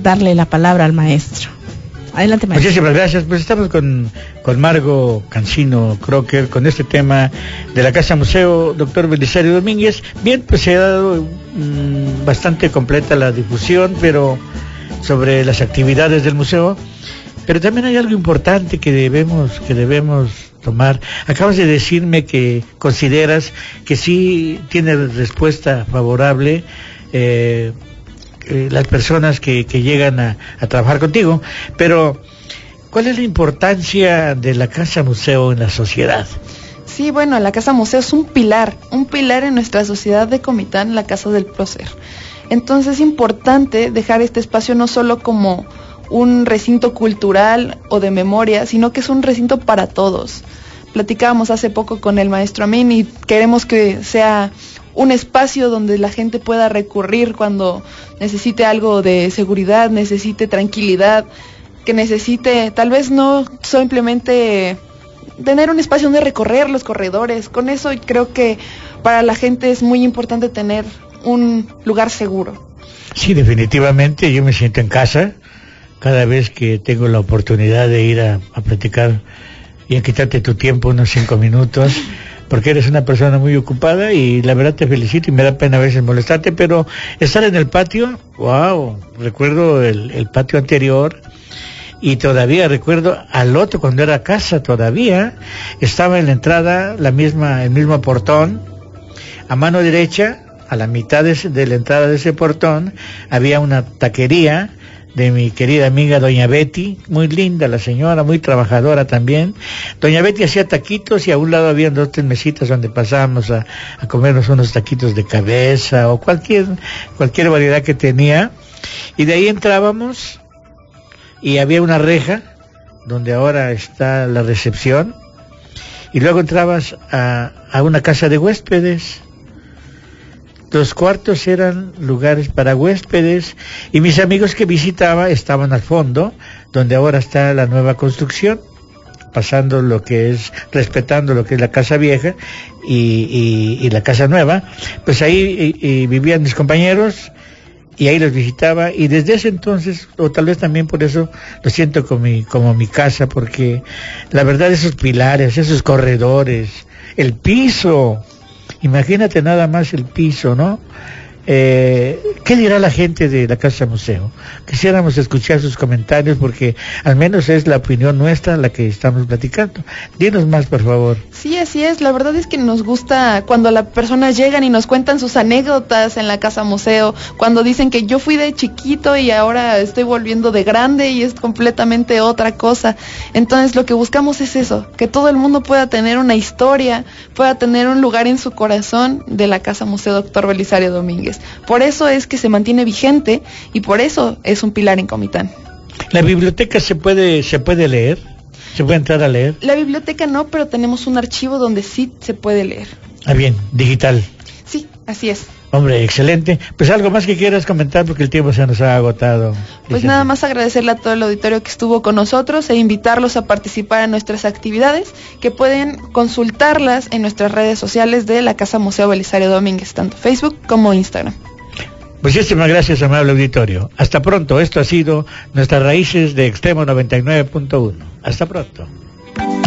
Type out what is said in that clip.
darle la palabra al maestro. Adelante, maestro. Muchísimas gracias. Pues estamos con Margo Cancino Crocker con este tema de la Casa Museo Dr. Belisario Domínguez. Bien, pues se ha dado bastante completa la difusión, pero sobre las actividades del museo. Pero también hay algo importante que debemos tomar. Acabas de decirme que consideras que sí tiene respuesta favorable las personas que llegan a trabajar contigo, pero ¿cuál es la importancia de la Casa Museo en la sociedad? Sí, bueno, la Casa Museo es un pilar en nuestra sociedad de Comitán, la Casa del Prócer. Entonces es importante dejar este espacio no solo como un recinto cultural o de memoria, sino que es un recinto para todos. Platicábamos hace poco con el maestro Amin y queremos que sea un espacio donde la gente pueda recurrir cuando necesite algo de seguridad, necesite tranquilidad, que necesite, tal vez no simplemente tener un espacio donde recorrer los corredores. Con eso creo que para la gente es muy importante tener un lugar seguro. Sí, definitivamente, yo me siento en casa cada vez que tengo la oportunidad de ir a platicar y a quitarte tu tiempo unos 5 minutos, porque eres una persona muy ocupada y la verdad te felicito y me da pena a veces molestarte, pero estar en el patio, wow, recuerdo el patio anterior y todavía recuerdo al otro cuando era casa todavía, estaba en la entrada el mismo portón, a mano derecha, a la mitad de la entrada de ese portón, había una taquería de mi querida amiga doña Betty, muy linda la señora, muy trabajadora también. Doña Betty hacía taquitos y a un lado había 2 o 3 mesitas donde pasábamos a comernos unos taquitos de cabeza o cualquier variedad que tenía, y de ahí entrábamos y había una reja donde ahora está la recepción, y luego entrabas a una casa de huéspedes. Los cuartos eran lugares para huéspedes y mis amigos que visitaba estaban al fondo, donde ahora está la nueva construcción, respetando lo que es la casa vieja y la casa nueva. Pues ahí vivían mis compañeros y ahí los visitaba, y desde ese entonces, o tal vez también por eso, lo siento como mi casa, porque la verdad esos pilares, esos corredores, el piso, imagínate nada más el piso, ¿no? ¿Qué dirá la gente de la Casa Museo? Quisiéramos escuchar sus comentarios porque al menos es la opinión nuestra la que estamos platicando. Dinos más, por favor. Sí, así es. La verdad es que nos gusta cuando las personas llegan y nos cuentan sus anécdotas en la Casa Museo, cuando dicen que yo fui de chiquito y ahora estoy volviendo de grande y es completamente otra cosa. Entonces lo que buscamos es eso, que todo el mundo pueda tener una historia, pueda tener un lugar en su corazón de la Casa Museo Dr. Belisario Domínguez. Por eso es que se mantiene vigente y por eso es un pilar en Comitán. ¿La biblioteca se puede leer? ¿Se puede entrar a leer? La biblioteca no, pero tenemos un archivo donde sí se puede leer. Ah, bien, digital. Sí, así es. Hombre, excelente. Pues algo más que quieras comentar porque el tiempo se nos ha agotado. Pues nada más agradecerle a todo el auditorio que estuvo con nosotros e invitarlos a participar en nuestras actividades, que pueden consultarlas en nuestras redes sociales de la Casa Museo Belisario Domínguez, tanto Facebook como Instagram. Muchísimas gracias, amable auditorio. Hasta pronto. Esto ha sido Nuestras Raíces de Extremo 99.1. Hasta pronto.